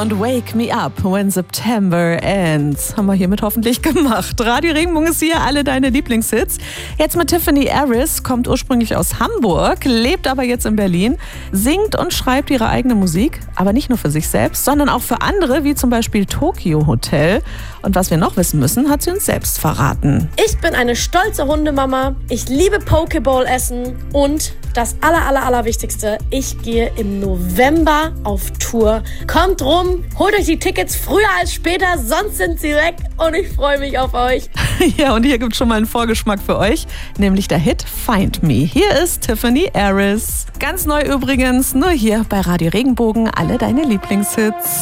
und Wake Me Up When September Ends. Haben wir hiermit hoffentlich gemacht. Radio Regenbogen ist hier, alle deine Lieblingshits. Jetzt mit Tiffany Harris, kommt ursprünglich aus Hamburg, lebt aber jetzt in Berlin, singt und schreibt ihre eigene Musik, aber nicht nur für sich selbst, sondern auch für andere, wie zum Beispiel Tokio Hotel. Und was wir noch wissen müssen, hat sie uns selbst verraten. Ich bin eine stolze Hundemama, ich liebe Pokeball essen und das Allerwichtigste, ich gehe im November auf Tour. Kommt rum, holt euch die Tickets früher als später, sonst sind sie weg und ich freue mich auf euch. Ja, und hier gibt es schon mal einen Vorgeschmack für euch, nämlich der Hit Find Me. Hier ist Tiffany Harris. Ganz neu übrigens, nur hier bei Radio Regenbogen, alle deine Lieblingshits.